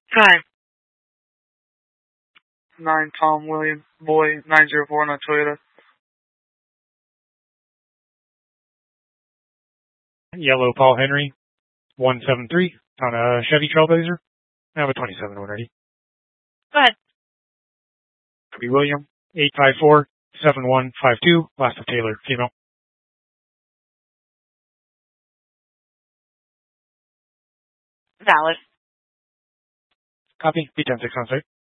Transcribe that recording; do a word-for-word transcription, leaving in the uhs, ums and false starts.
Time. Nine Tom William Boy nine zero four on a Toyota. Yellow Paul Henry one seven three on a Chevy Trailblazer. I have a twenty-seven one ready. Go ahead. Kobe William eight five four seven one five two. Last of Taylor, female. Valid. Copy. B ten six on site.